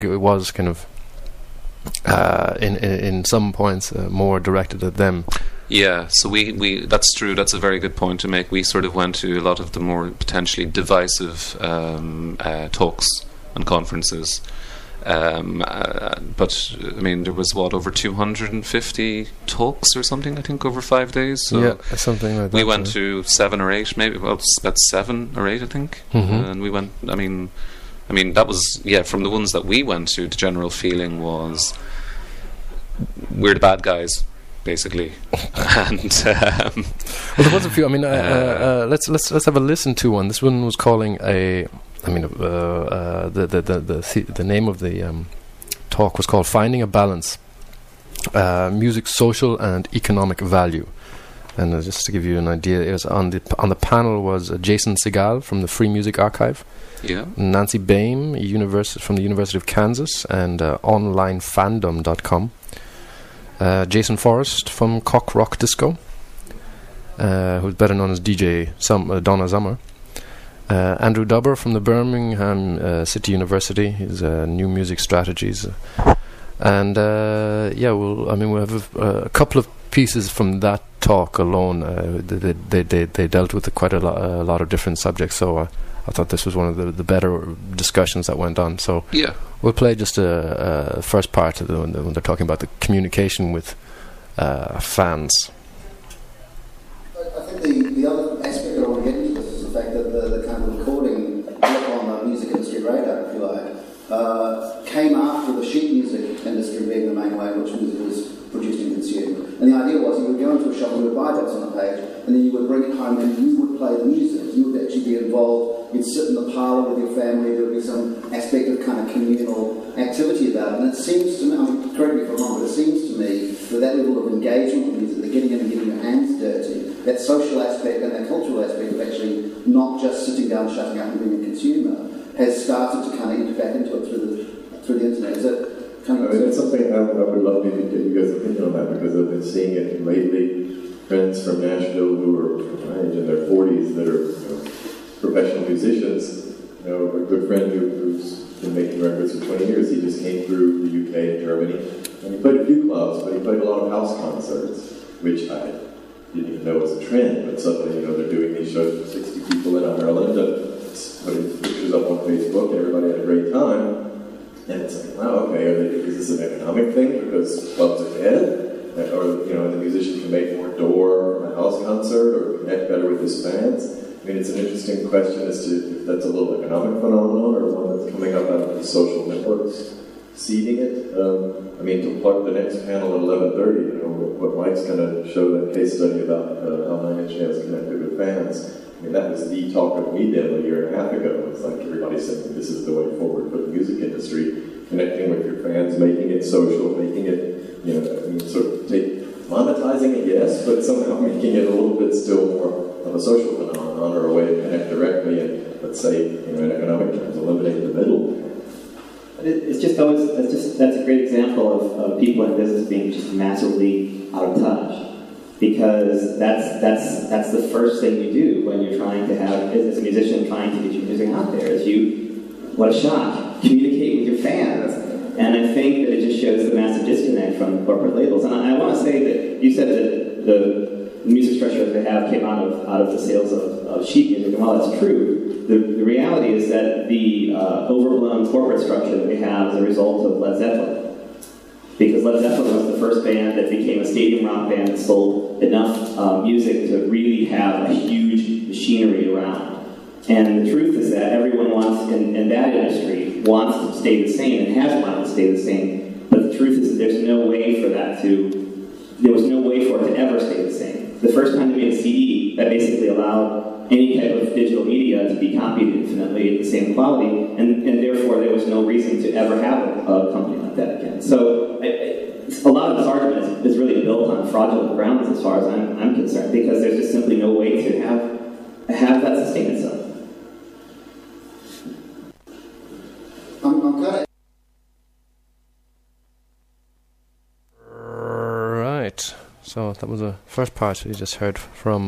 it was kind of in some points more directed at them. Yeah, so we that's true. That's a very good point to make. We sort of went to a lot of the more potentially divisive talks and conferences. But I mean, there was over 250 talks or something, I think, over 5 days. So yeah, something like that. We went to 7 or 8, maybe. Well, it's about 7 or 8, I think. And we went. I mean, that was from the ones that we went to. The general feeling was we're the bad guys, basically. And well, there was a few. I mean, let's have a listen to one. This one was calling a. I mean, the name of the talk was called "Finding a Balance: Music, Social, and Economic Value." And just to give you an idea, it was on the panel was Jason Segal from the Free Music Archive, Nancy Baim, from the University of Kansas, and OnlineFandom.com. Jason Forrest from Cock Rock Disco, who's better known as DJ Donna Summer. Andrew Dubber from the Birmingham City University. He's New Music Strategies, and we'll have a couple of pieces from that talk alone. They dealt with quite a lot of different subjects. So I thought this was one of the better discussions that went on. So we'll play just a first part of when they're talking about the communication with fans. I think the other aspect I want to get into this is the fact that the kind of recording work on the music industry radar, if you like, came after the sheet music industry being the main way in which music was produced and consumed. And the idea was you would go into a shop, you would buy bits on a page, and then you would bring it home and you would play the music. You would actually be involved. You'd sit in the parlour with your family. There would be some aspect of kind of communal activity about it. And it seems to me, correct me if I'm wrong, but it seems to me that level of engagement with music, the getting in and getting your hands dirty, that social aspect and that cultural aspect of actually not just sitting down, shutting up and being a consumer, has started to kind of enter back into it through the internet. Is it kind of... it's something I would love to get you guys' opinion on that, because I've been seeing it lately. Friends from Nashville who are my age, in their 40s, that are professional musicians. A good friend who's been making records for 20 years, he just came through the UK and Germany, and he played a few clubs, but he played a lot of house concerts, which I didn't even know was a trend, but suddenly, they're doing these shows for 60 people in Ireland, and putting pictures up on Facebook, and everybody had a great time, and it's like, wow, okay, is this an economic thing, because clubs are dead? Or, the musician can make more door from a house concert, or connect better with his fans? I mean, it's an interesting question as to if that's a little economic phenomenon, or one that's coming up out of the social networks seeding it. To plug the next panel at 11:30, what Mike's going to show that case study about how Nine Inch Nails connected with fans. I mean, that was the talk of me demo a year and a half ago. It's like everybody saying this is the way forward for the music industry, connecting with your fans, making it social, making it, sort of monetizing it, yes, but somehow making it a little bit still more of a social phenomenon, or a way to connect directly, and let's say, in economic terms, eliminate the middle. That's a great example of people in business being just massively out of touch, because that's the first thing you do when you're trying to have, as a musician, trying to get your music out there, is what a shock, communicate with your fans. And I think that it just shows the massive disconnect from corporate labels. And I want to say that you said that the music structure that they have came out of the sales of sheet music, and while that's true, the reality is that the overblown corporate structure that we have is a result of Led Zeppelin. Because Led Zeppelin was the first band that became a stadium rock band that sold enough music to really have a huge machinery around. And the truth is that everyone wants, in that industry, wants to stay the same and has wanted to stay the same. But the truth is that there was no way for it to ever stay the same. The first time they made a CD, that basically allowed any type of digital media to be copied infinitely at the same quality, and therefore there was no reason to ever have a company like that again. So a lot of this argument is really built on fraudulent grounds as far as I'm concerned, because there's just simply no way to have that sustain itself. Right. So that was the first part you just heard from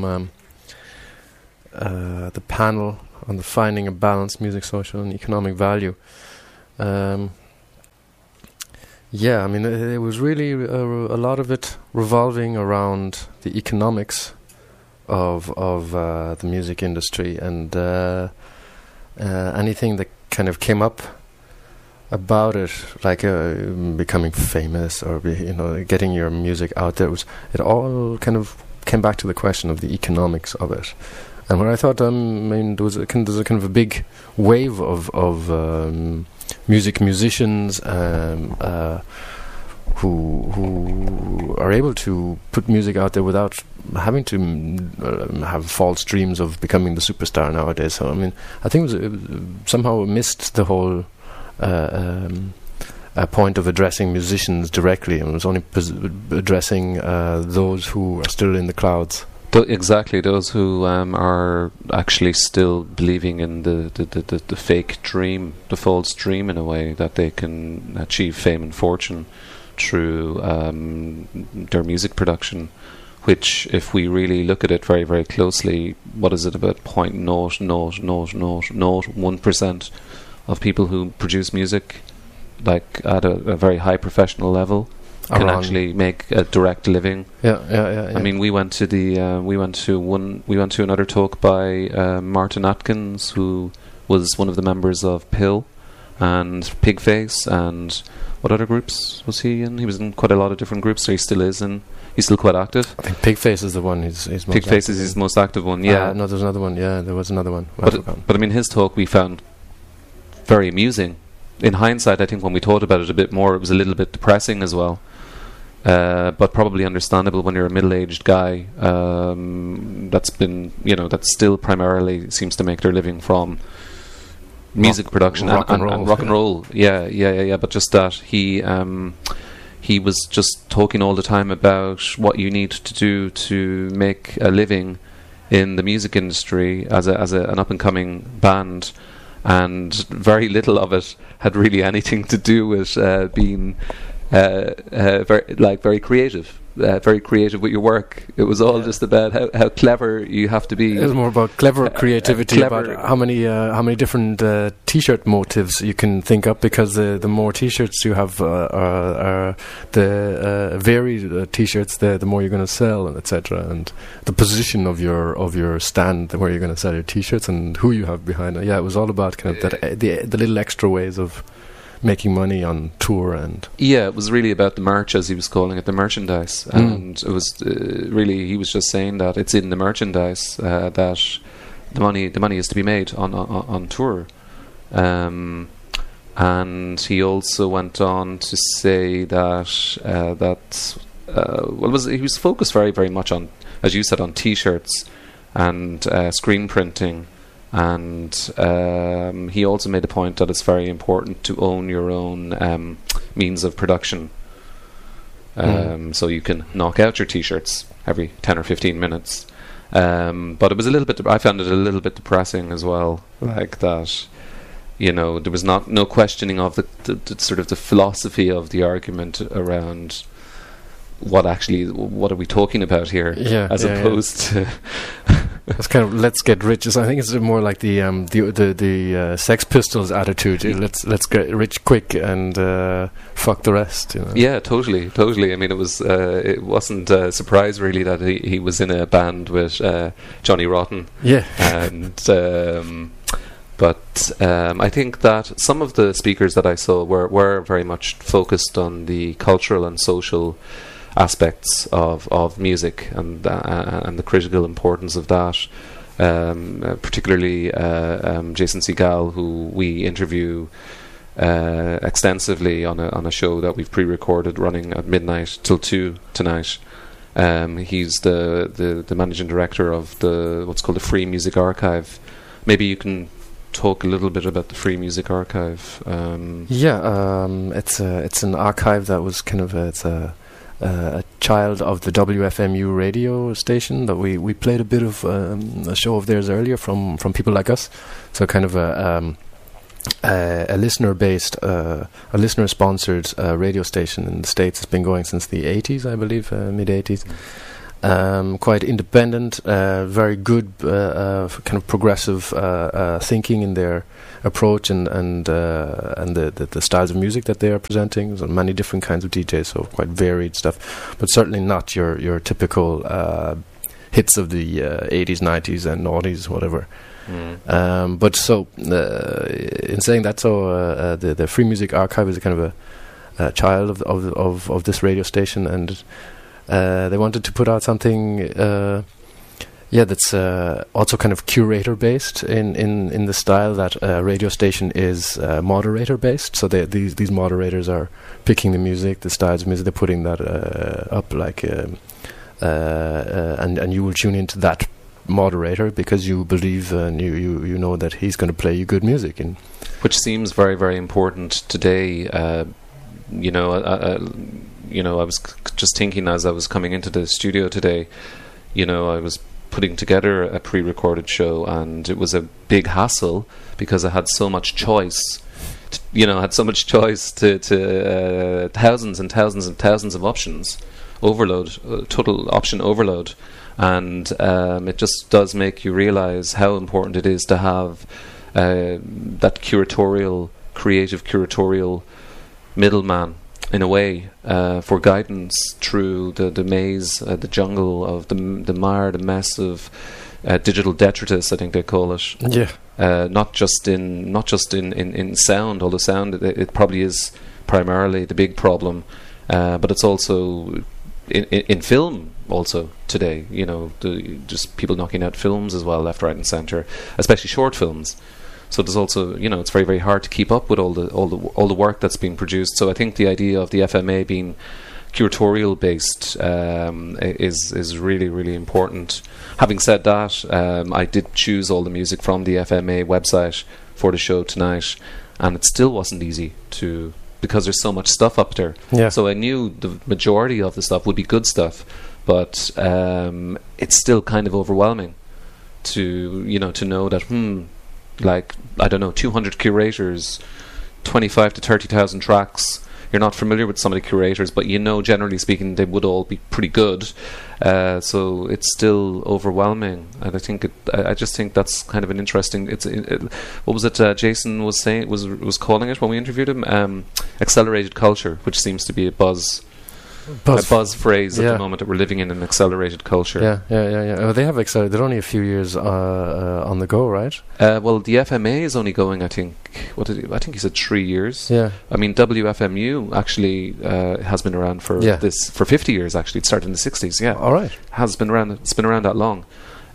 the panel on the Finding a Balance: Music, Social, and Economic Value. Yeah, I mean, it was really a lot of it revolving around the economics of the music industry, and anything that kind of came up about it, like becoming famous or getting your music out there. It all kind of came back to the question of the economics of it. And when I thought, there's a kind of a big wave of musicians who are able to put music out there without having to have false dreams of becoming the superstar nowadays. So I mean, I think it somehow missed the whole point of addressing musicians directly, and it was only addressing those who are still in the clouds. Exactly, those who are actually still believing in the fake dream, the false dream in a way, that they can achieve fame and fortune through their music production, which, if we really look at it very, very closely, what is it, about 0.00001% of people who produce music, like at a very high professional level, can actually make a direct living. Yeah. I mean, we went to another talk by Martin Atkins, who was one of the members of Pill and Pigface, and what other groups was he in? He was in quite a lot of different groups, so he still is in. He's still quite active. I think Pigface is the one he's most Pigface is his most active one, yeah. No, there's another one. Yeah, there was another one. But I mean, his talk we found very amusing. In hindsight, I think when we thought about it a bit more, it was a little bit depressing as well. But probably understandable when you're a middle-aged guy that's still primarily seems to make their living from music production and rock and roll. Yeah. But just that he was just talking all the time about what you need to do to make a living in the music industry as an up-and-coming band, and very little of it had really anything to do with being very creative. Very creative with your work. It was all just about how clever you have to be. It was more about clever creativity, about how many different T-shirt motives you can think up, because the more T-shirts you have, the varied T-shirts, the more you're going to sell, and etc. And the position of your stand where you're going to sell your T-shirts and who you have behind it. Yeah, it was all about kind of that the little extra ways of making money on tour. And it was really about the merch, as he was calling it, the merchandise. And it was really, he was just saying that it's in the merchandise that the money is to be made on tour. And he also went on to say that he was focused very, very much on, as you said, on T-shirts and screen printing. And he also made the point that it's very important to own your own means of production. So you can knock out your T-shirts every 10 or 15 minutes. But it was I found it a little bit depressing as well, like that. There was no questioning of the sort of the philosophy of the argument around what are we talking about here, as opposed to. It's kind of let's get rich. I think it's more like the Sex Pistols attitude. Let's get rich quick and fuck the rest. Yeah, totally. I mean, it wasn't a surprise really that he was in a band with Johnny Rotten. Yeah, and but I think that some of the speakers that I saw were very much focused on the cultural and social aspects of music and the critical importance of that, particularly Jason Segall, who we interview extensively on a show that we've pre-recorded running at midnight till 2 tonight. He's the managing director of what's called the Free Music Archive. Maybe you can talk a little bit about the Free Music Archive. It's an archive that was kind of a child of the WFMU radio station that we played a bit of a show of theirs earlier from people like us. So kind of a listener-based, a listener-sponsored radio station in the States. It's been going since the 80s, I believe, mid-80s. quite independent, very good kind of progressive thinking in their approach and the styles of music that they are presenting. So many different kinds of DJs, so quite varied stuff, but certainly not your typical hits of the 80s, 90s, and noughties, whatever. But so in saying that, so the Free Music Archive is a kind of a child of this radio station, and they wanted to put out something that's also kind of curator based in the style that a radio station is moderator based. So these moderators are picking the music, the styles of music, they're putting that up like and you will tune into that moderator because you believe and you know that he's going to play you good music, and which seems very, very important today. I was just thinking as I was coming into the studio today, I was putting together a pre-recorded show, and it was a big hassle because I had so much choice. To thousands and thousands and thousands of options, overload, total option overload, and it just does make you realize how important it is to have that creative curatorial middleman, in a way, for guidance through the maze, the jungle of the mire, the mess of digital detritus, I think they call it. Yeah. Not just in sound, although sound it probably is primarily the big problem, but it's also in film also today. Just people knocking out films as well, left, right, and centre, especially short films. So there's also, it's very, very hard to keep up with all the work that's being produced. So I think the idea of the FMA being curatorial based is really, really important. Having said that, I did choose all the music from the FMA website for the show tonight, and it still wasn't easy because there's so much stuff up there. Yeah. So I knew the majority of the stuff would be good stuff, but it's still kind of overwhelming to know that like, I don't know, 200 curators, 25 to 30,000 tracks. You're not familiar with some of the curators, but generally speaking, they would all be pretty good. So it's still overwhelming, and I just think that's kind of an interesting. What was it? Jason was saying was calling it when we interviewed him. Accelerated culture, which seems to be a buzz phrase at the moment, that we're living in an accelerated culture. Yeah. Oh, they have accelerated. They're only a few years on the go, right? Well, the FMA is only going, I think. I think he said 3 years. Yeah. I mean, WFMU actually has been around for 50 years. Actually, it started in the 60s. Yeah. All right. Has been around. It's been around that long.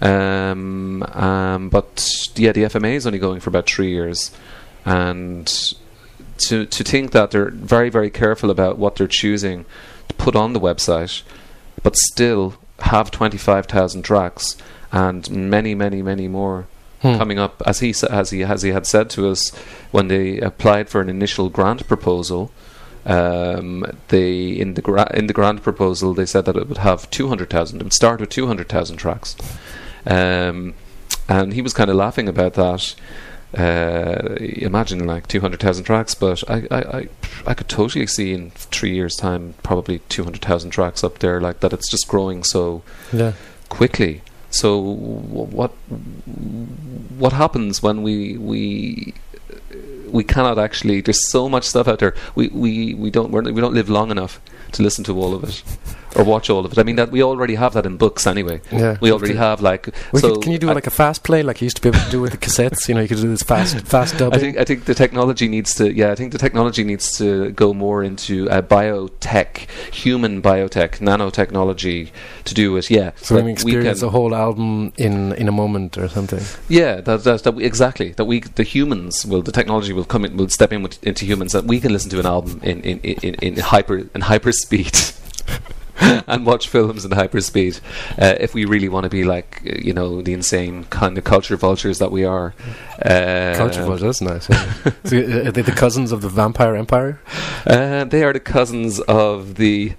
But the FMA is only going for about 3 years, and to think that they're very, very careful about what they're choosing to put on the website, but still have 25,000 tracks and many, many, many more coming up. As he had said to us when they applied for an initial grant proposal, in the grant proposal they said that it would have 200,000. It would start with 200,000 tracks, and he was kind of laughing about that. Imagine like 200,000 tracks, but I could totally see in 3 years' time probably 200,000 tracks up there, like that. It's just growing so quickly. So what happens when we cannot actually? There's so much stuff out there. We don't live long enough to listen to all of it or watch all of it. I mean, that we already have that in books anyway. Yeah, we already have like. Can you do like a fast play like you used to be able to do with the cassettes? You could do this fast dubbing. I think the technology needs to. Yeah, I think the technology needs to go more into biotech, human biotech, nanotechnology to do it. Yeah, so we experience a whole album in a moment or something. Yeah, exactly. That the humans the technology will come in, will step into humans, that we can listen to an album in hyper speed. And watch films in hyperspeed if we really want to be like the insane kind of culture vultures that we are. Culture vultures, that's nice. Yeah. So, are they the cousins of the Vampire Empire? They are the cousins of the.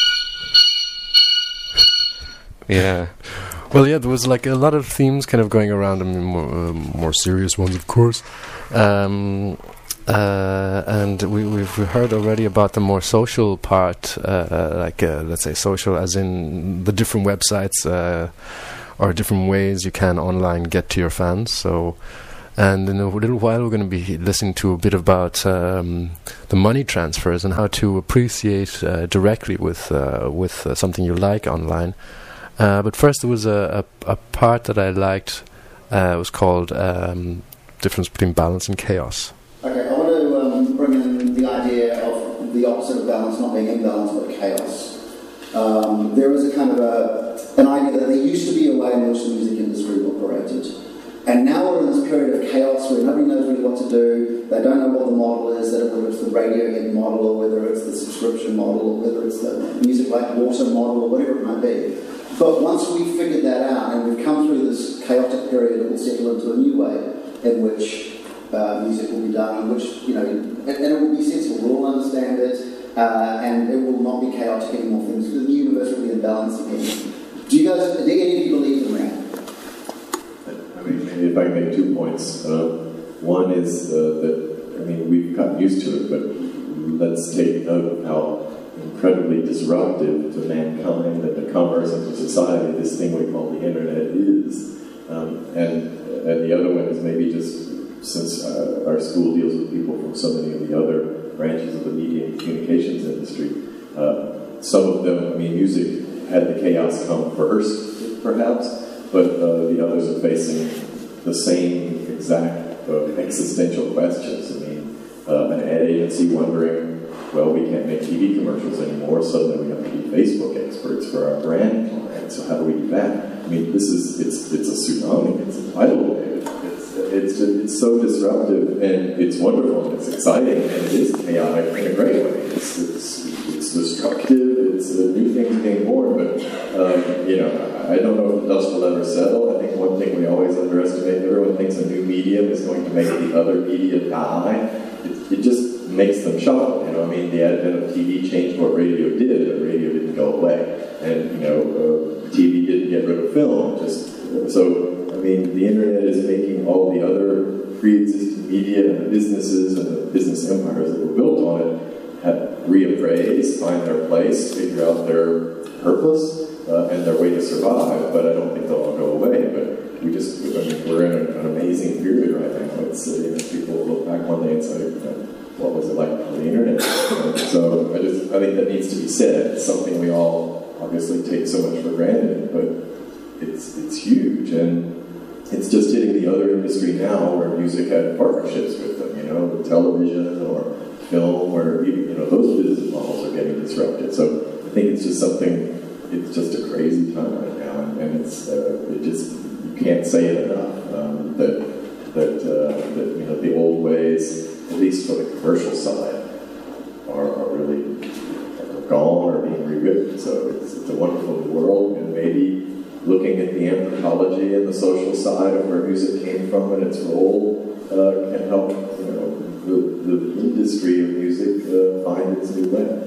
Yeah. Well, yeah, there was like a lot of themes kind of going around. I mean, more serious ones, of course. And we've heard already about the more social part, let's say social as in the different websites or different ways you can online get to your fans. So, and in a little while we're going to be listening to a bit about the money transfers and how to appreciate directly with something you like online. But first there was a part that I liked. It was called difference between balance and chaos. Okay, I want to bring in the idea of the opposite of balance not being imbalance but chaos. There is a kind of an idea that there used to be a way in which the music industry operated. And now we're in this period of chaos where nobody knows really what to do. They don't know what the model is, whether it's the Radiohead model or whether it's the subscription model or whether it's the music like water model or whatever it might be. But once we've figured that out and we've come through this chaotic period, it will settle into a new way in which music will be done, in which, and it will be sensible. We'll all understand it, and it will not be chaotic anymore. The universe will be in balance again. Do any of you believe in that? I mean, maybe if I can make 2 points. One is that, we've gotten used to it, but let's take note of how incredibly disruptive to mankind and to commerce and to society this thing we call the internet is. And the other one is maybe just since our school deals with people from so many of the other branches of the media and communications industry, some of them, music had the chaos come first, perhaps, but the others are facing the same exact existential questions. An ad agency wondering, well, we can't make TV commercials anymore, suddenly we have to be Facebook experts for our brand clients, so how do we do that? It's a tsunami, it's a tidal wave. It's so disruptive, and it's wonderful, and it's exciting, and it is chaotic in a great way. It's destructive, it's new things being born, but, I don't know if the dust will ever settle. I think one thing we always underestimate, everyone thinks a new medium is going to make the other media die. It just makes them shuffle, the advent of TV changed what radio did, but radio didn't go away. And, TV didn't get rid of film, the internet is making all the other pre-existing media and the businesses and the business empires that were built on it have reappraised, find their place, figure out their purpose and their way to survive, but I don't think they'll all go away. But we're in an amazing period right now. It's people look back one day and say, what was it like on the internet? So I think that needs to be said. It's something we all obviously take so much for granted, but it's huge, and it's just hitting the other industry now where music had partnerships with them, with television or film, where those business models are getting disrupted. So I think it's just it's just a crazy time right now, and you can't say it enough, that the old ways, at least for the commercial side, are really gone or being rewritten. So it's a wonderful new world, and maybe looking at the anthropology and the social side of where music came from and its role can help the industry of music find its new way.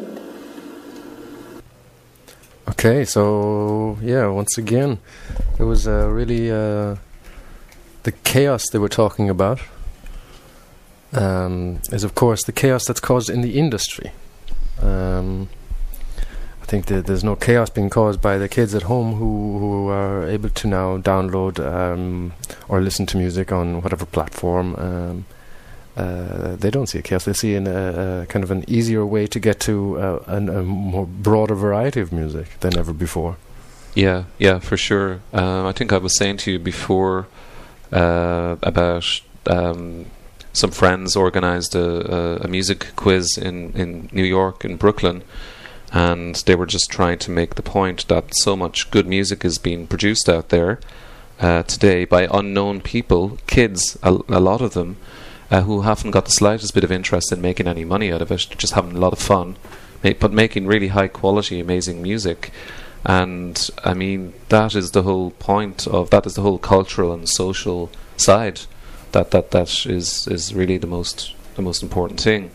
Okay, so once again, it was really the chaos they were talking about is, of course, the chaos that's caused in the industry. I think that there's no chaos being caused by the kids at home who are able to now download or listen to music on whatever platform. They don't see a chaos. They see a kind of an easier way to get to a more broader variety of music than ever before. Yeah, for sure. I think I was saying to you before about some friends organised a music quiz in New York, in Brooklyn, and they were just trying to make the point that so much good music is being produced out there today by unknown people, kids, a lot of them, who haven't got the slightest bit of interest in making any money out of it, just having a lot of fun, but making really high quality, amazing music. And that is the whole point of that, is the whole cultural and social side that is really the most important thing.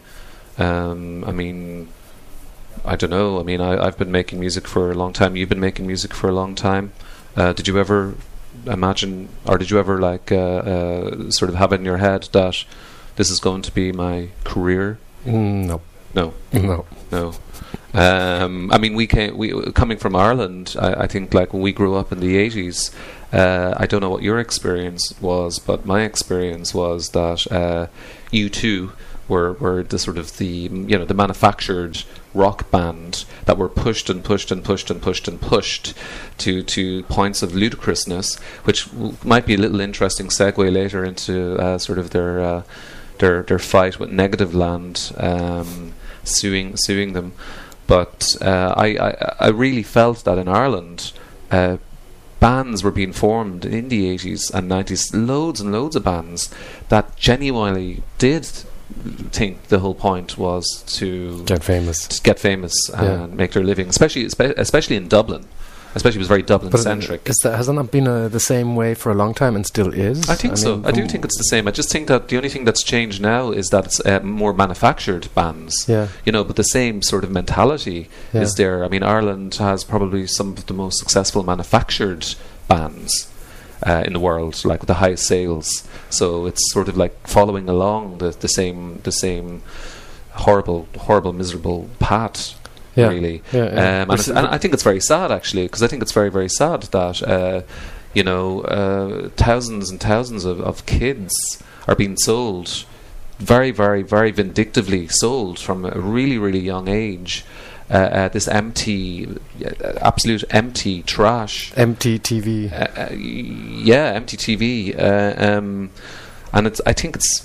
I don't know. I've been making music for a long time. You've been making music for a long time. Did you ever imagine, or did you ever sort of have it in your head that this is going to be my career? No. No. No. No. I mean, we coming from Ireland, I think, like, when we grew up in the 80s, I don't know what your experience was, but my experience was that U2 were the sort of the manufactured rock band that were pushed and pushed and pushed and pushed and pushed to points of ludicrousness, which might be a little interesting segue later into sort of their fight with Negativland, suing them. But I really felt that in Ireland, bands were being formed in the 80s and 90s, loads and loads of bands that genuinely did think the whole point was to get famous, and make their living, especially in Dublin. Especially, it was very Dublin-centric. Hasn't that been the same way for a long time and still is? I think so. I do think it's the same. I just think that the only thing that's changed now is that it's more manufactured bands. Yeah. But the same sort of mentality is there. I mean, Ireland has probably some of the most successful manufactured bands in the world, like with the highest sales. So it's sort of like following along the same horrible, miserable path. Really, and I think it's very sad, actually, because I think it's very, very sad that thousands and thousands of kids are being sold, very, very, very vindictively sold from a really, really young age. This absolute empty trash, empty TV, empty TV. And I think it's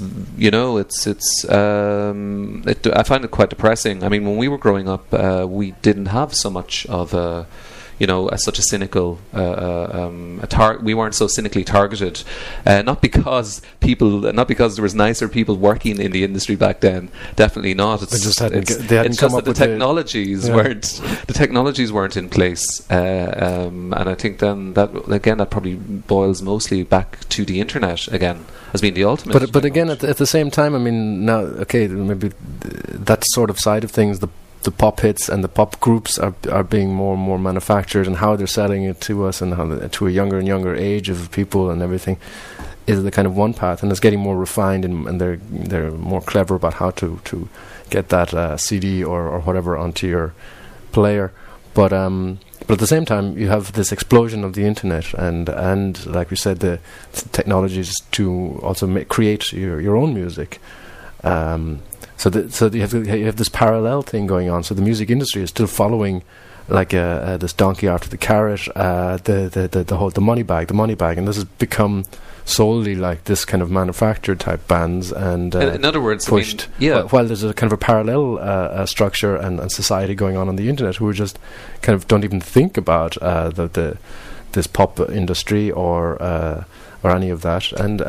I find it quite depressing. I mean, when we were growing up, we didn't have so much of such a cynical. We weren't so cynically targeted, not because there was nicer people working in the industry back then. Definitely not. They hadn't come up with the technologies weren't in place, and I think then that probably boils mostly back to the internet again as being the ultimate. But again, at the same time, I mean, now, okay, maybe that sort of side of things, the pop hits and the pop groups are being more and more manufactured, and how they're selling it to us and how to a younger and younger age of people and everything is the kind of one path, and it's getting more refined, and they're more clever about how to get that CD or whatever onto your player. But at the same time, you have this explosion of the internet, and like we said, the technologies to also create your own music. So you have this parallel thing going on. So the music industry is still following like this donkey after the carrot, the money bag, and this has become solely like this kind of manufactured type bands, and in other words, pushed. While there's a kind of a parallel structure and society going on the internet, who are just kind of don't even think about this pop industry or any of that,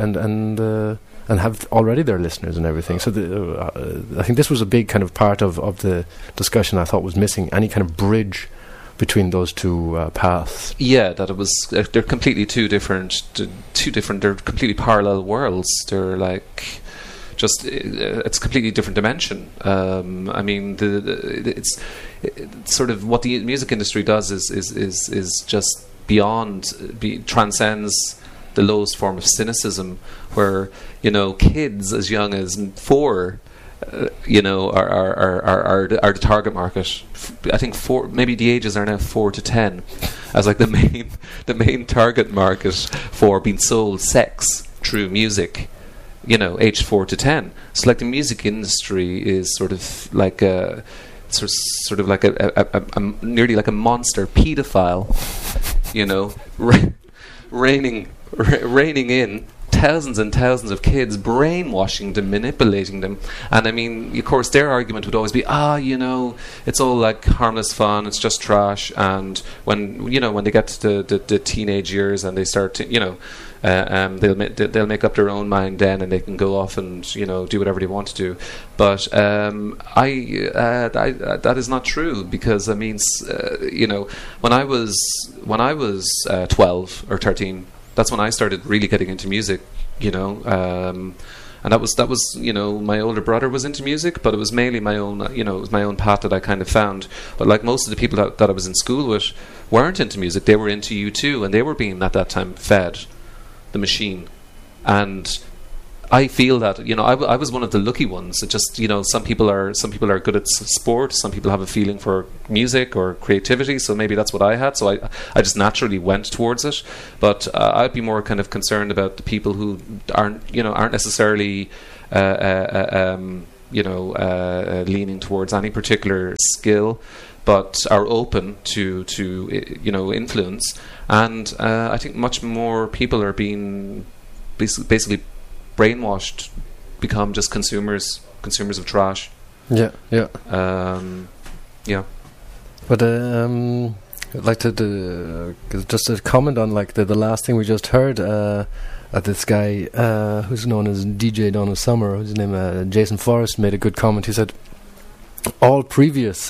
and have already their listeners and everything. So I think this was a big kind of part of the discussion I thought was missing, any kind of bridge between those two paths. Yeah, that it was they're completely two different they're completely parallel worlds. They're like it's a completely different dimension. I mean, it's sort of what the music industry does is just transcends the lowest form of cynicism, where kids as young as 4 are the target market. I think 4, maybe the ages are now 4 to 10 as like the main target market for being sold sex through music, age 4 to 10. So like the music industry is sort of like a nearly like a monster pedophile, reining in thousands and thousands of kids, brainwashing them, manipulating them. And I mean, of course, their argument would always be, it's all like harmless fun, it's just trash. And when they get to the teenage years and they start to, they'll make up their own mind then, and they can go off and do whatever they want to do. But that is not true, because I mean, when I was 12 or 13. That's when I started really getting into music, and that was my older brother was into music, but it was mainly my own, it was my own path that I kind of found. But like most of the people that I was in school with weren't into music; they were into U2, and they were being at that time fed the machine. And I feel that, you know, I was one of the lucky ones. It just, you know, some people are good at sport, some people have a feeling for music or creativity, so maybe that's what I had, so I just naturally went towards it. But I'd be more kind of concerned about the people who aren't necessarily leaning towards any particular skill, but are open to you know, influence. And I think much more people are being basically brainwashed, become just consumers of trash. Yeah. But I'd like to just a comment on like the last thing we just heard. This guy who's known as DJ Donna Summer, whose name Jason Forrest, made a good comment. He said all previous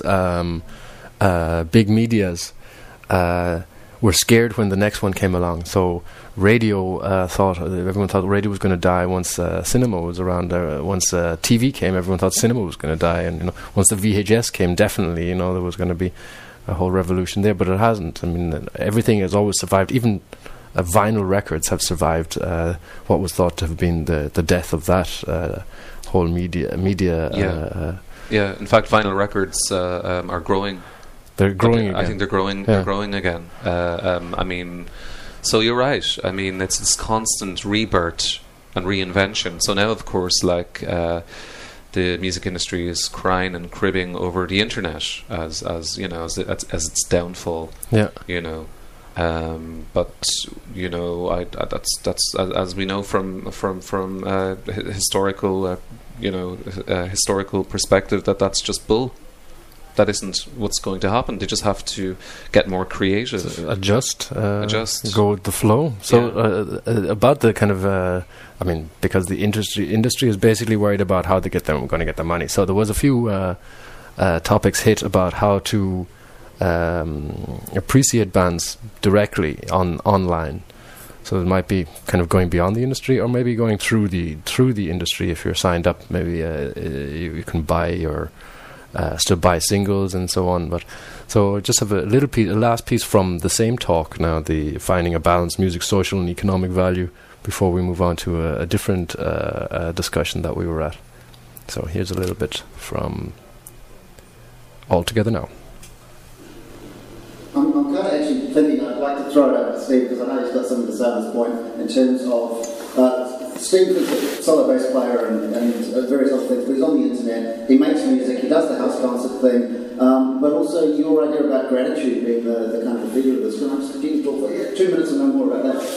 big medias were scared when the next one came along. So radio everyone thought radio was going to die once cinema was around. Once TV came, everyone thought cinema was going to die, and, you know, once the VHS came, definitely, you know, there was going to be a whole revolution there. But it hasn't. I mean, everything has always survived. Even vinyl records have survived what was thought to have been the death of that whole media. Yeah. In fact, vinyl records are growing. They're growing again. I think they're growing. Yeah. They're growing again. I mean, so you're right. I mean, it's this constant rebirth and reinvention. So now, of course, like the music industry is crying and cribbing over the internet as you know, as its downfall. Yeah. You know. But you know, that's as we know from historical historical perspective, that's just bull. That isn't what's going to happen. They just have to get more creative, adjust, go with the flow. So about the kind of, I mean, because the industry is basically worried about how they going to get the money. So there was a few topics hit about how to appreciate bands directly online. So it might be kind of going beyond the industry, or maybe going through the industry. If you're signed up, maybe you can buy or still buy singles and so on. But so just have a last piece from the same talk now, the finding a balance, music, social and economic value, before we move on to a different discussion that we were at. So here's a little bit from All Together Now. I'm kind of actually thinking I'd like to throw it over to Steve, because I know he's got something to say on this point in terms of Steve is a solo bass player and various other things, but he's on the internet, he makes music, he does the house concert thing, but also your idea about gratitude being the kind of the figure of this. Can I just give you talk for 2 minutes and no more about that?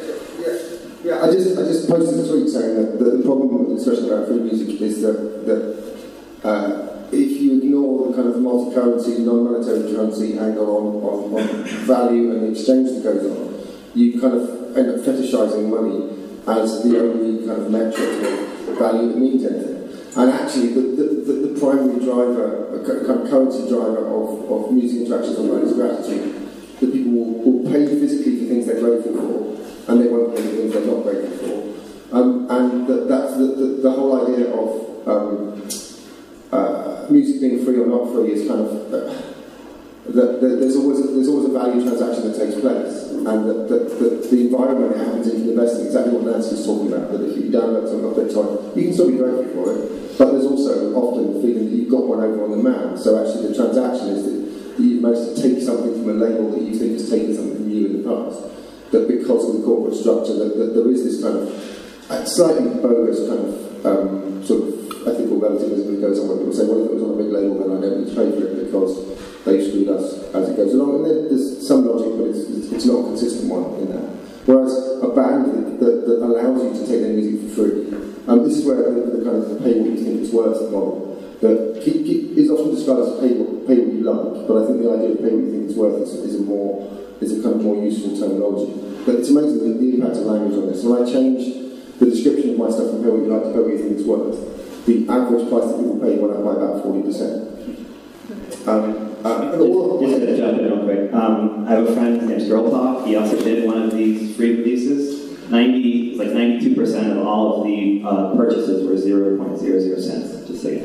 Yeah. I just posted a tweet saying that the problem with especially about free music is that if you ignore the kind of multi-currency, non-monetary currency angle on value and the exchange that goes on, you kind of end up fetishizing money as the only kind of metric of value that means anything. And actually, the primary driver, kind of currency driver of music interactions online is gratitude. That people will pay physically for things they're grateful for, and they won't pay for things they're not grateful for. And that's the whole idea of music being free or not free is kind of there's always a value transaction that takes place, and that the environment it happens in investing, exactly what Nancy's talking about, that if you download something off BitTorrent, you can still be grateful for it, but there's also often the feeling that you've got one over on the man. So actually the transaction is that you've managed to take something from a label that you think has taken something from you in the past, that because of the corporate structure that there is this kind of slightly bogus kind of sort of ethical relativism that goes on, where people say, well, if it was on a big label, then I don't need to pay for it because they screwed us as it goes along. And there's some logic, but it's not a consistent one in that. Whereas a band that allows you to take their music for free, this is where the kind of the pay what you think it's worth model, that is often described as pay what you like, but I think the idea of pay what you think it's worth is a kind of more useful terminology. But it's amazing the impact of language on this. When I changed the description of my stuff from pay what you like to pay what you think it's worth, the average price that people pay went up by about 40%. Just to jump in real quick. I have a friend, his name's Girl Talk. He also did one of these free releases. 92% of all of the purchases were 0.00 cents. Just so you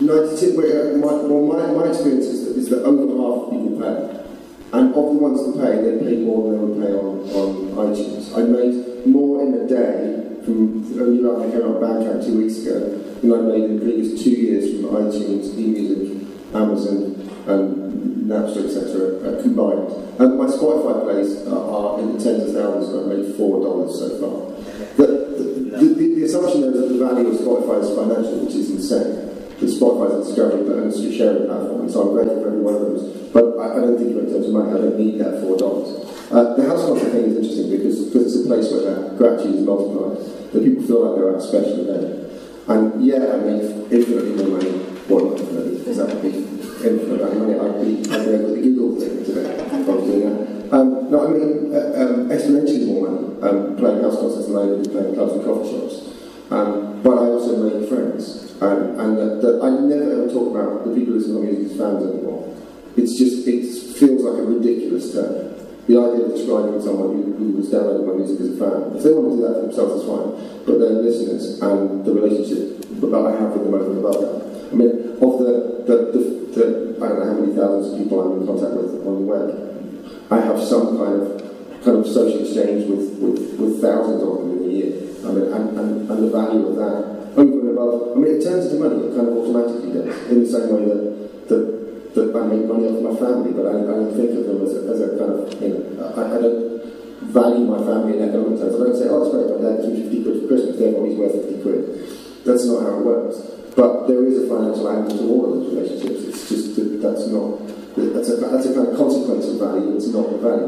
know. My experience is that over half of people pay. And of the ones that pay, they pay more than they would pay on iTunes. I made more in a day from a new album came out on Bandcamp 2 weeks ago, and I made the previous 2 years from iTunes, eMusic, Amazon, and Napster, etc. Combined. And my Spotify plays are in the tens of thousands, and I've made $4 so far. The assumption there is that the value of Spotify is financial, which is insane. That Spotify is a discovery and a sharing platform, and so I'm grateful for every one of those. But I don't think of it in terms of money. I don't need that $4. The house concert thing is interesting because it's a place where that gratitude is multiplied. That people feel like they're at a special event. And yeah, I mean, infinitely more money. Well, not infinitely, because that would be infinite amount of money. I'd be able to Google thing today if I was doing that. No, I mean, exponentially more money. Playing house concerts and I playing clubs and coffee shops. But I also make friends. And I never ever talk about the people who listen to music as fans anymore. It's just, it feels like a ridiculous term. The idea of describing someone who was downloading my music as a fan, if they want to do that for themselves, that's fine. But their listeners and the relationship that I have with them over and above that. I mean, of the I don't know how many thousands of people I'm in contact with on the web, I have some kind of social exchange with thousands of them in a year. I mean, and the value of that over and above. I mean, it turns into money. It kind of automatically does, in the same way that I make money off my family, but I don't think of them as a kind of, you know, I don't value my family in economic terms. I don't say, oh, it's great, my dad gives me 50 quid for Christmas, therefore he's worth 50 quid. That's not how it works. But there is a financial angle to all of those relationships. It's just that that's a kind of consequence of value, it's not the value.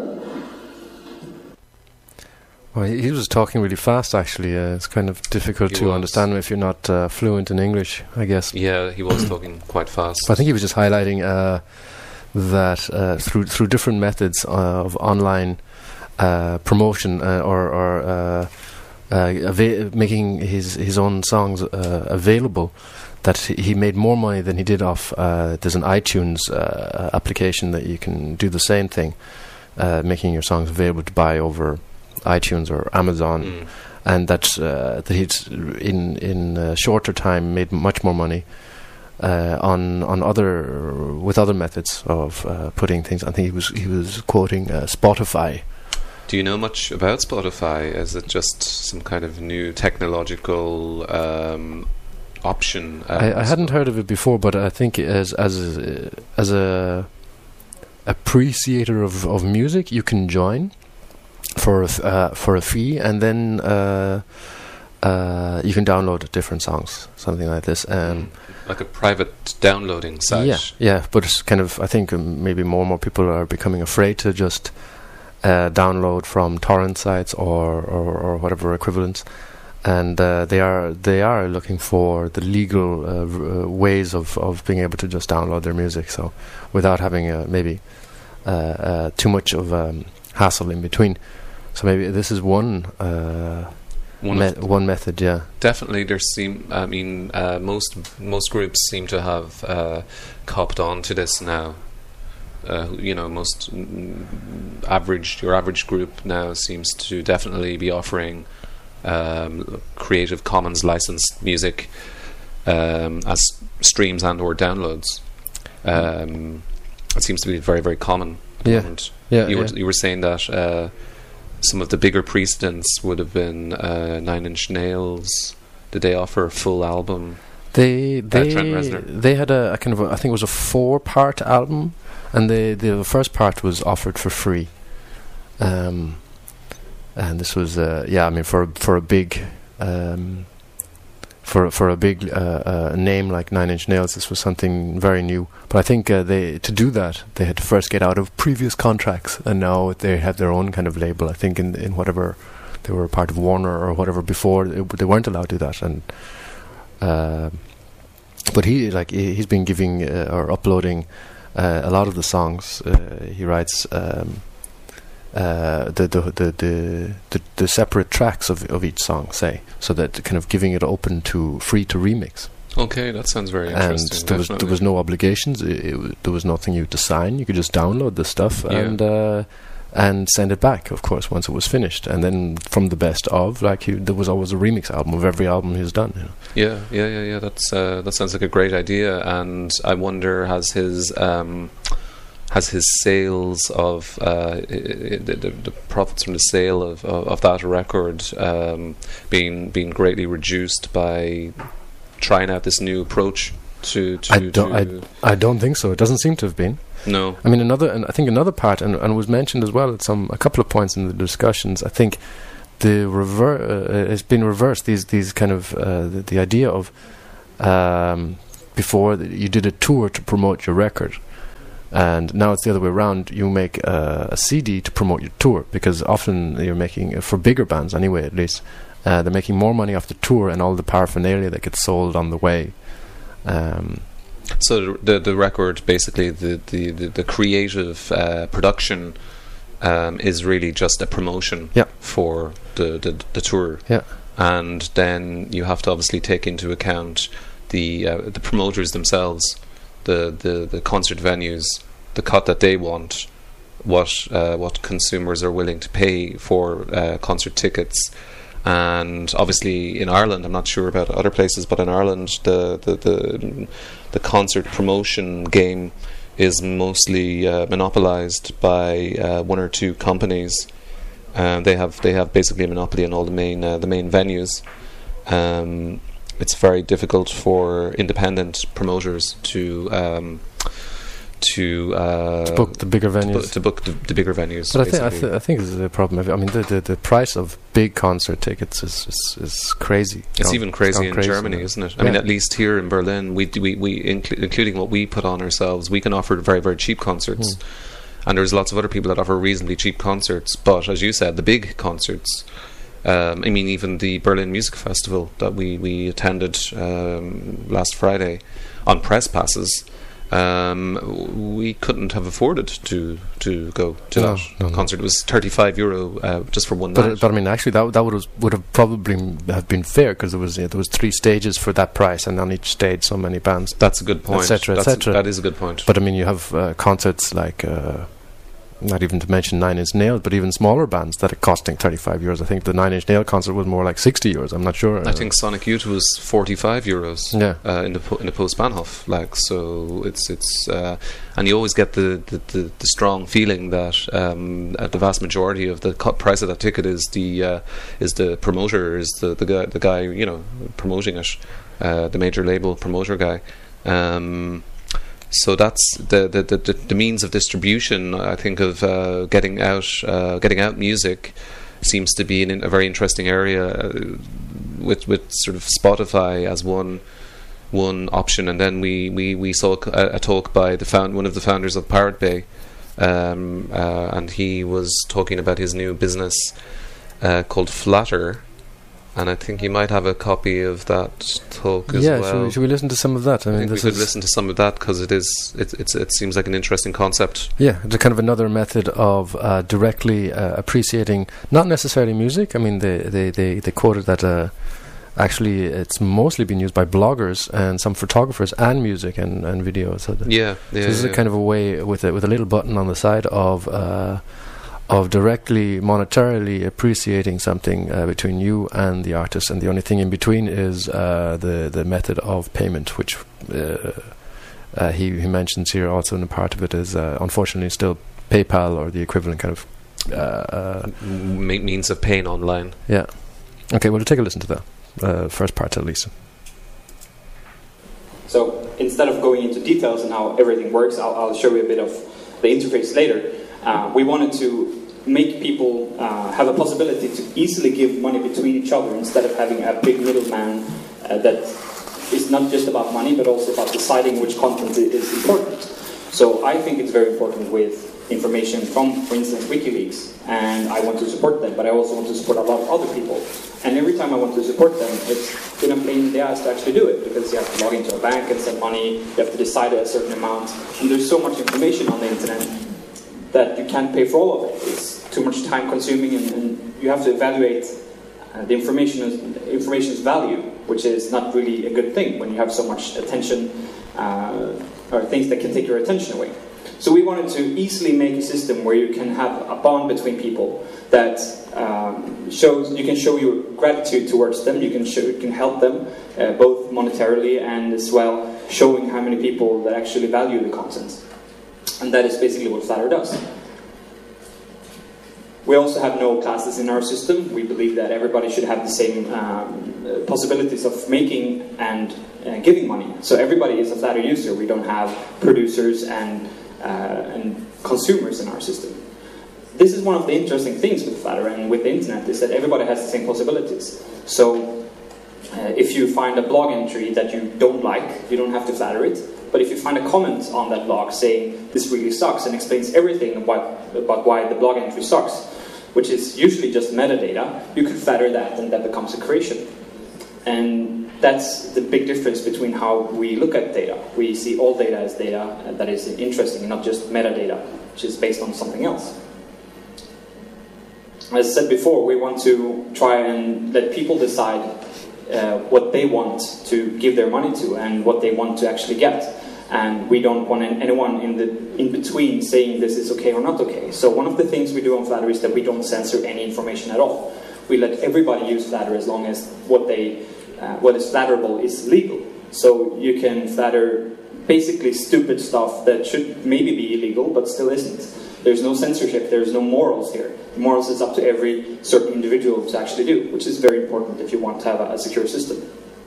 Well, he was talking really fast, actually. It's kind of difficult to understand if you're not fluent in English, I guess. Yeah, he was talking quite fast. But I think he was just highlighting that through different methods of online promotion or making his own songs available, that he made more money than he did off. There's an iTunes application that you can do the same thing, making your songs available to buy over iTunes or Amazon, and that he's in shorter time made much more money on other methods of putting things. I think he was quoting Spotify. Do you know much about Spotify? Is it just some kind of new technological option? I hadn't heard of it before, but I think as a appreciator of music, you can join for a fee, and then you can download different songs, something like this. Like a private downloading site. Yeah, but it's kind of, I think maybe more and more people are becoming afraid to just download from torrent sites or whatever equivalents, and they are looking for the legal ways of being able to just download their music, so without having maybe too much of hassle in between. So maybe this is one method. Yeah, definitely. Most groups seem to have copped on to this now. Most your average group now seems to definitely be offering Creative Commons licensed music as streams and or downloads. It seems to be very, very common. You were saying that some of the bigger precedents would have been Nine Inch Nails. Did they offer a full album? They had a kind of I think it was a 4-part album, and the first part was offered for free. And this was for a big for a big name like Nine Inch Nails, this was something very new. But I think to do that, they had to first get out of previous contracts, and now they have their own kind of label. I think in whatever they were a part of Warner or whatever before, they weren't allowed to do that. And but he's been giving or uploading a lot of the songs. He writes the separate tracks of each song, say, so that kind of giving it open to free to remix. Okay, that sounds very interesting. And there was no obligations. There was nothing you had to sign. You could just download the stuff and send it back, of course, once it was finished. And then from the best of, there was always a remix album of every album he's done. Yeah. That sounds like a great idea. And I wonder, has has his sales of the profits from the sale of that record been greatly reduced by trying out this new approach to I don't think so. It doesn't seem to have been. No. I mean, I think another part, and was mentioned as well at a couple of points in the discussions. I think it's been reversed. These kind of the idea of before you did a tour to promote your record, and now it's the other way around. You make a CD to promote your tour, because often you're making, for bigger bands anyway, at least, they're making more money off the tour and all the paraphernalia that gets sold on the way. So the record, basically, the creative production is really just a promotion for the tour. Yeah. And then you have to obviously take into account the promoters themselves, the concert venues, the cut that they want, what consumers are willing to pay for concert tickets. And obviously in Ireland, I'm not sure about other places, but in Ireland the concert promotion game is mostly monopolized by one or two companies. They have basically a monopoly on all the main venues. It's very difficult for independent promoters to book the bigger venues. To book the bigger venues. But I think this is a problem. I mean, the price of big concert tickets is crazy. It's even crazy in Germany, isn't it? I mean, at least here in Berlin, we including what we put on ourselves, we can offer very, very cheap concerts. And there's lots of other people that offer reasonably cheap concerts. But as you said, the big concerts, I mean, even the Berlin Music Festival that we attended last Friday on press passes, we couldn't have afforded to go to that concert. It was €35 just for one night. But I mean, actually, that would have probably have been fair, because there was 3 stages for that price, and on each stage so many bands. That's a good point. Etc. etc. That is a good point. But I mean, you have concerts like. Not even to mention Nine Inch Nails, but even smaller bands that are costing €35. I think the Nine Inch Nail concert was more like €60. I'm not sure. I think Sonic Youth was €45. Yeah. In the Post-Bahnhof, so it's and you always get the strong feeling that the vast majority of the price of that ticket is the promoter, is the guy promoting it, the major label promoter guy. So that's the means of distribution. I think of getting out music seems to be in a very interesting area, with sort of Spotify as one option. And then we saw a talk by one of the founders of Pirate Bay, and he was talking about his new business called Flatter. And I think you might have a copy of that talk as well. Yeah, should we listen to some of that? I think we could listen to some of that, because it seems like an interesting concept. Yeah, it's kind of another method of directly appreciating, not necessarily music. I mean, they quoted that actually it's mostly been used by bloggers and some photographers and music and video. So this is a kind of a way with a little button on the side of directly monetarily appreciating something between you and the artist, and the only thing in between is the method of payment, which he mentions here also in a part of it is unfortunately still PayPal or the equivalent kind of means of paying online. Yeah. Okay, well, we'll take a listen to that first part, at least. So instead of going into details on how everything works, I'll show you a bit of the interface later. We wanted to make people have a possibility to easily give money between each other, instead of having a big middleman that is not just about money, but also about deciding which content is important. So I think it's very important with information from, for instance, WikiLeaks, and I want to support them, but I also want to support a lot of other people. And every time I want to support them, it's been a pain in the ass to actually do it, because you have to log into a bank and send money, you have to decide a certain amount, and there's so much information on the internet that you can't pay for all of it. It's too much time consuming, and you have to evaluate the information's value, which is not really a good thing when you have so much attention or things that can take your attention away. So we wanted to easily make a system where you can have a bond between people that you can show your gratitude towards them, you can help them both monetarily and as well showing how many people that actually value the content. And that is basically what Flattr does. We also have no classes in our system. We believe that everybody should have the same possibilities of making and giving money. So everybody is a Flattr user. We don't have producers and consumers in our system. This is one of the interesting things with Flattr and with the internet, is that everybody has the same possibilities. So if you find a blog entry that you don't like, you don't have to Flattr it. But if you find a comment on that blog saying this really sucks and explains everything about why the blog entry sucks, which is usually just metadata, you can Flattr that, and that becomes a creation. And that's the big difference between how we look at data. We see all data as data that is interesting, not just metadata, which is based on something else. As I said before, we want to try and let people decide what they want to give their money to and what they want to actually get. And we don't want anyone in between saying this is okay or not okay. So one of the things we do on Flattr is that we don't censor any information at all. We let everybody use Flattr as long as what is Flatterable is legal. So you can Flattr basically stupid stuff that should maybe be illegal but still isn't. There's no censorship, there's no morals here. The morals is up to every certain individual to actually do, which is very important if you want to have a secure system.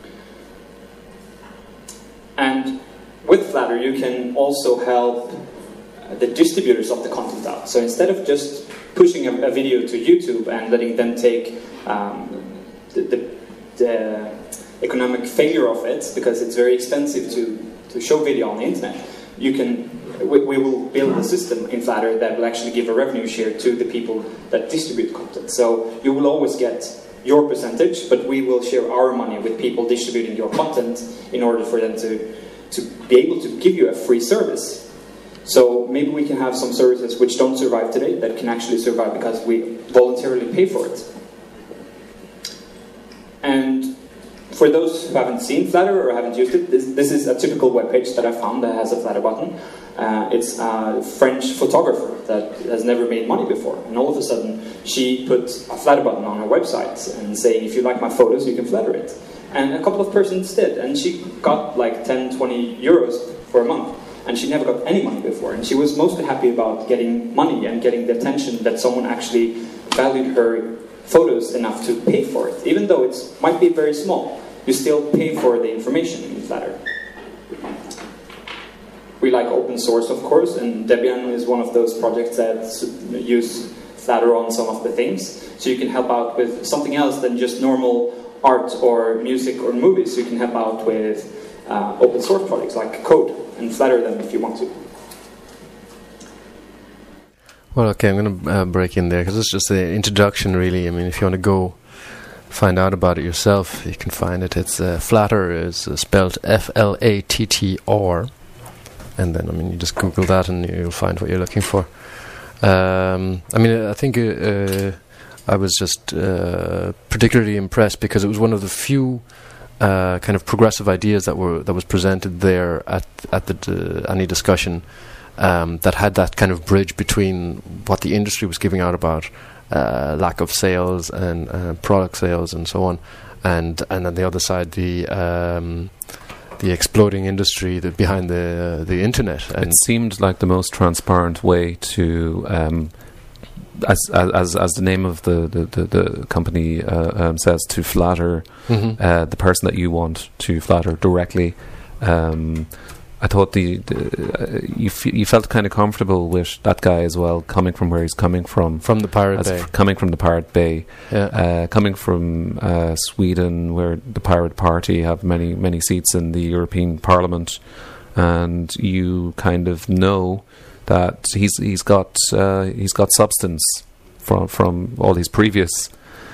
And with Flattr, you can also help the distributors of the content out. So instead of just pushing a video to YouTube and letting them take the economic failure of it, because it's very expensive to show video on the internet, we will build a system in Flattr that will actually give a revenue share to the people that distribute content. So you will always get your percentage, but we will share our money with people distributing your content in order for them to be able to give you a free service. So maybe we can have some services which don't survive today that can actually survive because we voluntarily pay for it. And for those who haven't seen Flattr or haven't used it, this is a typical web page that I found that has a Flattr button. It's a French photographer that has never made money before, and all of a sudden she put a Flattr button on her website and saying, if you like my photos, you can Flattr it. And a couple of persons did, and she got like 10, 20 euros for a month, and she never got any money before, and she was mostly happy about getting money and getting the attention that someone actually valued her photos enough to pay for it. Even though it might be very small, you still pay for the information in Flattr. We like open source, of course, and Debian is one of those projects that use Flattr on some of the things. So you can help out with something else than just normal art or music or movies. You can help out with open source projects like code and Flattr them if you want to. Well, okay, I'm going to break in there because it's just the introduction, really. I mean, if you want to go find out about it yourself, you can find it. It's Flattr is spelled F-L-A-T-T-R. And then, I mean, you just Google that and you'll find what you're looking for. I mean, I think I was just particularly impressed because it was one of the few kind of progressive ideas that was presented there at the any discussion that had that kind of bridge between what the industry was giving out about lack of sales and product sales and so on, and on the other side the exploding industry behind the internet. And it seemed like the most transparent way to, as the name of the company says, to Flattr the person that you want to Flattr directly. I thought you felt kind of comfortable with that guy as well, coming from where he's coming from the Pirate Bay, coming from the Pirate Bay, coming from Sweden, where the Pirate Party have many seats in the European Parliament, and you kind of know that he's got substance from all his previous.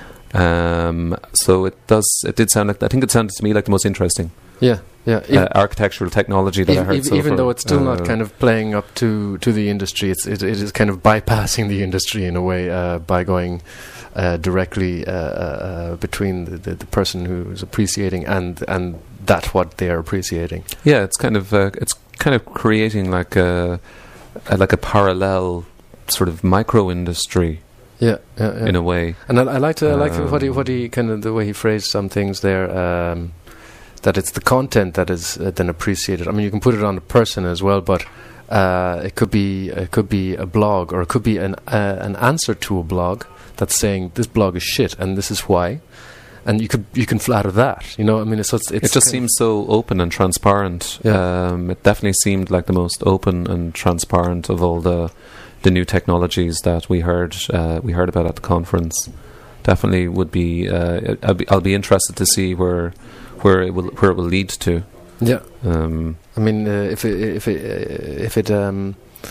So it did sound like, I think it sounded to me like the most interesting. Yeah. Architectural technology that I heard. Even though it's still not kind of playing up to the industry, it is kind of bypassing the industry in a way by going directly between the person who's appreciating and that what they're appreciating. Yeah, it's kind of creating like a parallel sort of micro industry. Yeah. In a way. And I like what he kind of the way he phrased some things there. That it's the content that is then appreciated. I mean, you can put it on the person as well, but It could be a blog, or it could be an answer to a blog that's saying this blog is shit and this is why. And you can flatter that, you know. I mean, it just seems so open and transparent. Yeah. It definitely seemed like the most open and transparent of all the new technologies that we heard about at the conference. Definitely would be. I'll be interested to see where it will lead to. Yeah. I mean, if it